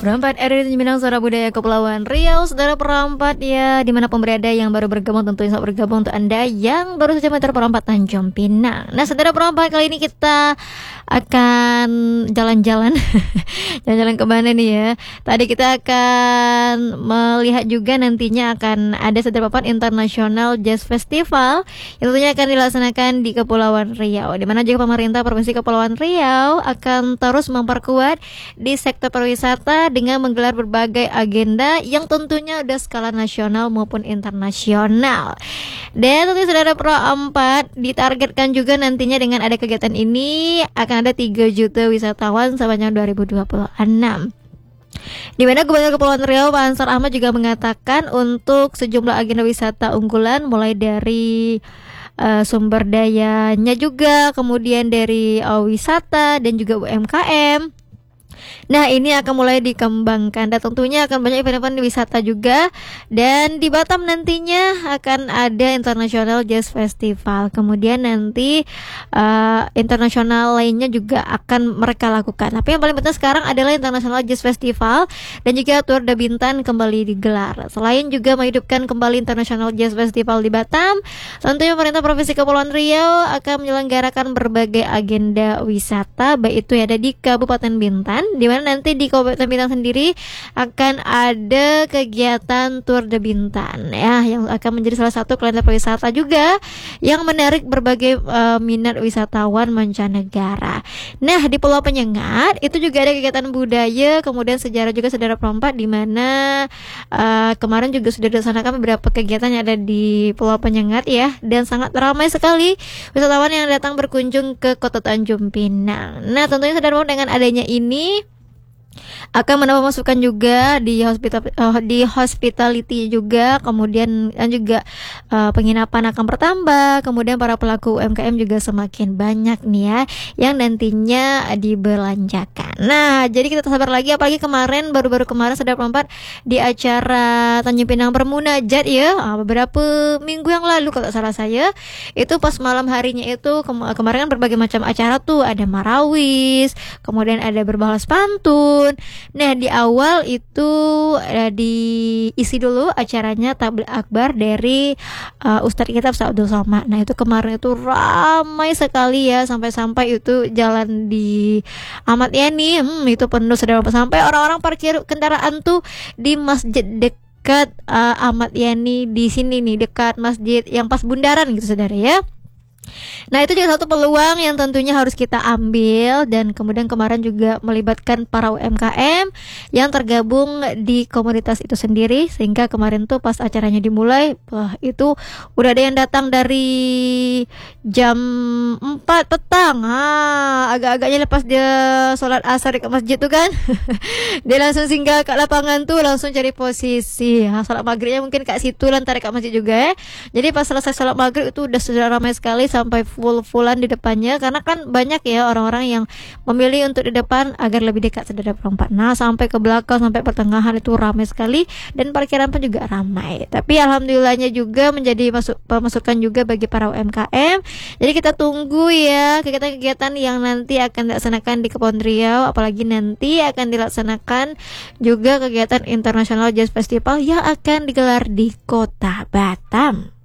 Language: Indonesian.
Perempat RRI Minang Suara Budaya Kepulauan Riau, saudara perempat ya, dimanapun berada yang baru bergabung, tentunya selamat bergabung untuk Anda yang baru saja meter perempat Tanjung Pinang. Nah, saudara perempat, kali ini kita akan jalan-jalan jalan-jalan ke mana nih ya? Tadi kita akan melihat juga nantinya akan ada saudara perempat International Jazz Festival yang tentunya akan dilaksanakan di Kepulauan Riau, di mana juga pemerintah Provinsi Kepulauan Riau akan terus memperkuat di sektor pariwisata dengan menggelar berbagai agenda yang tentunya udah skala nasional maupun internasional. Dan tentunya saudara Pro 4 ditargetkan juga nantinya dengan ada kegiatan ini akan ada 3 juta wisatawan sepanjang 2026. Di mana Gubernur Kepulauan Riau Pak Ansar Ahmad juga mengatakan untuk sejumlah agenda wisata unggulan mulai dari sumber dayanya juga, kemudian dari wisata dan juga UMKM. Nah, ini akan mulai dikembangkan dan tentunya akan banyak event-event wisata juga. Dan di Batam nantinya akan ada International Jazz Festival. Kemudian nanti internasional lainnya juga akan mereka lakukan. Tapi yang paling penting sekarang adalah International Jazz Festival dan juga Tour de Bintan kembali digelar. Selain juga menghidupkan kembali International Jazz Festival di Batam, tentunya pemerintah Provinsi Kepulauan Riau akan menyelenggarakan berbagai agenda wisata, baik itu yang ada di Kabupaten Bintan, di mana nanti di Kabupaten Bintan sendiri akan ada kegiatan Tour de Bintan ya, yang akan menjadi salah satu kalender pariwisata juga yang menarik berbagai minat wisatawan mancanegara. Nah, di Pulau Penyengat itu juga ada kegiatan budaya, kemudian sejarah juga saudara perempat, di mana kemarin juga sudah dilaksanakan beberapa kegiatan yang ada di Pulau Penyengat ya, dan sangat ramai sekali wisatawan yang datang berkunjung ke Kota Tanjung Pinang. Nah, tentunya saudara perempat dengan adanya ini akan menambah masukan juga di hospitality juga, kemudian dan juga penginapan akan bertambah, kemudian para pelaku UMKM juga semakin banyak nih ya yang nantinya dibelanjakan. Nah, jadi kita sabar lagi, apalagi kemarin baru-baru kemarin saudara perempat di acara Tanjung Pinang Bermunajat ya, beberapa minggu yang lalu kalau salah saya, itu pas malam harinya itu kemarin kan berbagai macam acara tuh, ada marawis, kemudian ada berbalas pantun. Nah, di awal itu diisi dulu acaranya tablik akbar dari Ustadz kita Ustadz Abdul Somad. Nah, itu kemarin itu ramai sekali ya, sampai-sampai itu jalan di Ahmad Yani itu penuh saudara, sampai orang-orang parkir kendaraan tuh di masjid dekat Ahmad Yani di sini nih, dekat masjid yang pas bundaran gitu saudara ya. Nah, itu juga satu peluang yang tentunya harus kita ambil, dan kemudian kemarin juga melibatkan para UMKM yang tergabung di komunitas itu sendiri, sehingga kemarin tuh pas acaranya dimulai, wah itu udah ada yang datang dari jam 4 petang, agak-agaknya lepas dia sholat asar ke masjid tuh kan dia langsung singgah ke lapangan tuh, langsung cari posisi sholat maghribnya mungkin kat situ, lantar kat masjid juga ya. Jadi pas selesai sholat maghrib itu udah sudah ramai sekali sampai full-fullan di depannya, karena kan banyak ya orang-orang yang memilih untuk di depan agar lebih dekat saudara perempat. Nah, sampai ke belakang, sampai pertengahan itu ramai sekali, dan parkiran pun juga ramai. Tapi alhamdulillahnya juga menjadi pemasukan juga bagi para UMKM. Jadi kita tunggu ya kegiatan-kegiatan yang nanti akan dilaksanakan di Kepulauan Riau, apalagi nanti akan dilaksanakan juga kegiatan International Jazz Festival yang akan digelar di Kota Batam.